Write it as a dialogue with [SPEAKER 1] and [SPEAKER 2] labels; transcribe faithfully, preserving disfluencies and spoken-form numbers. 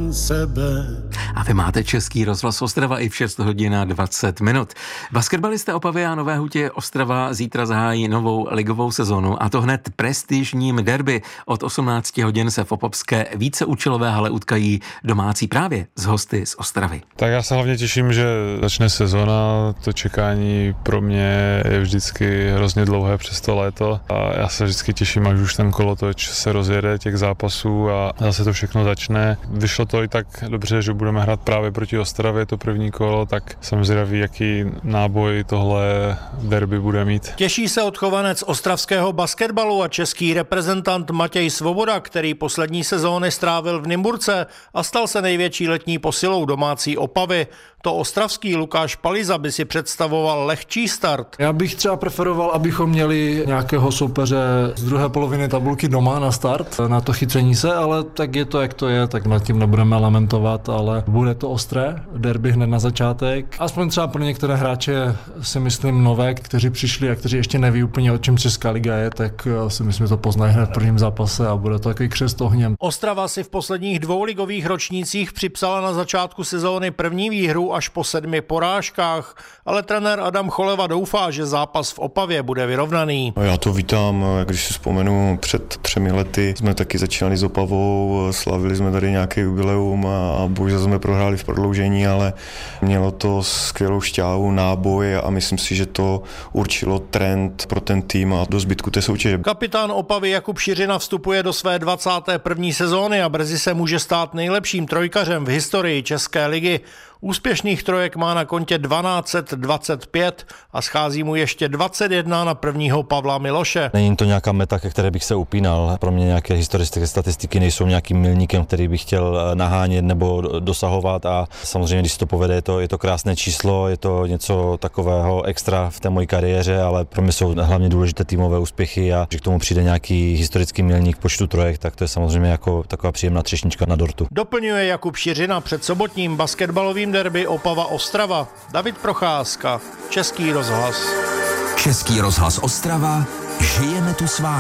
[SPEAKER 1] jen sebe.
[SPEAKER 2] A vy máte Český rozhlas Ostrava i v šest hodin a dvacet minut. Basketbalisté Opavy a Nové Hutě Ostrava zítra zahájí novou ligovou sezonu, a to hned prestižním derby. Od osmnácti hodin se v opavské víceúčelové hale utkají domácí právě s hosty z Ostravy.
[SPEAKER 3] Tak já se hlavně těším, že začne sezona. To čekání pro mě je vždycky hrozně dlouhé přes to léto a já se vždycky těším, až už ten kolotoč se rozjede těch zápasů a zase to všechno začne. Vyšlo to i tak dobře, že budeme hrát právě proti Ostravě to první kolo, tak jsem zvědavý, jaký náboj tohle derby bude mít.
[SPEAKER 4] Těší se odchovanec ostravského basketbalu a český reprezentant Matěj Svoboda, který poslední sezóny strávil v Nymburce a stal se největší letní posilou domácí Opavy. To ostravský Lukáš Paliza by si představoval lehčí start.
[SPEAKER 5] Já bych třeba preferoval, abychom měli nějakého soupeře z druhé poloviny tabulky doma na start, na to chycení se, ale tak je to, jak to je, tak nad tím nebudeme lamentovat, ale bude to ostré, derby hned na začátek. Aspoň třeba pro některé hráče si myslím nové, kteří přišli a kteří ještě neví úplně, o čem Česká liga je, tak si myslím, že to poznají hned v prvním zápase a bude to takový křest ohněm.
[SPEAKER 4] Ostrava si v posledních dvou ligových ročnících připsala na začátku sezóny první výhru až po sedmi porážkách, ale trenér Adam Choleva doufá, že zápas v Opavě bude vyrovnaný.
[SPEAKER 6] Já to vítám, když si vzpomenu, před třemi lety jsme taky začínali s Opavou, slavili jsme tady nějaký jubileum a, a bohužel jsme prohráli v prodloužení, ale mělo to skvělou šťávu, náboj a myslím si, že to určilo trend pro ten tým a do zbytku té soutěže.
[SPEAKER 4] Kapitán Opavy Jakub Šiřina vstupuje do své dvacáté první sezóny a brzy se může stát nejlepším trojkařem v historii České ligy. Úspěšných trojek má na kontě dvanáct dvacet pět a schází mu ještě dvacet jedna na prvního Pavla Miloše.
[SPEAKER 7] Není to nějaká meta, ke které bych se upínal. Pro mě nějaké historické statistiky nejsou nějakým milníkem, který bych chtěl nahánět nebo dosahovat a samozřejmě, když se to povede, je to, je to krásné číslo, je to něco takového extra v té mojí kariéře, ale pro mě jsou hlavně důležité týmové úspěchy a že k tomu přijde nějaký historický milník počtu trojek, tak to je samozřejmě jako taková příjemná třešnička na dortu.
[SPEAKER 4] Doplňuje Jakub Šiřina před sobotním basketbalovým derby Opava Ostrava. David Procházka, Český rozhlas.
[SPEAKER 8] Český rozhlas Ostrava, žijeme tu s vámi.